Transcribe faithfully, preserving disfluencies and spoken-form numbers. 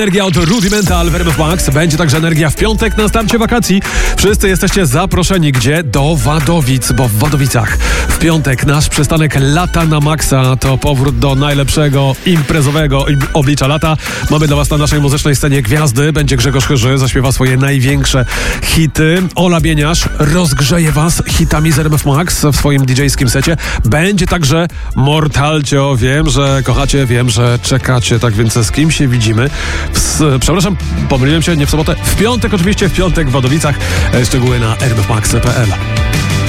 Energia od Rudimental w R M F Max. Będzie także energia w piątek na starcie wakacji. Wszyscy jesteście zaproszeni gdzie? Do Wadowic, bo w Wadowicach w piątek nasz przystanek Lata na Maxa. To powrót do najlepszego imprezowego oblicza lata. Mamy dla was na naszej muzycznej scenie gwiazdy. Będzie Grzegorz Chyży, zaśpiewa swoje największe hity. Ola Bieniasz rozgrzeje was hitami z R M F Max w swoim didżejskim secie. Będzie także Mortalcio. Wiem, że kochacie, wiem, że czekacie. Tak więc z kim się widzimy? W, przepraszam, pomyliłem się, nie w sobotę. W piątek, oczywiście w piątek w Wadowicach. Szczegóły na r m f max kropka p l.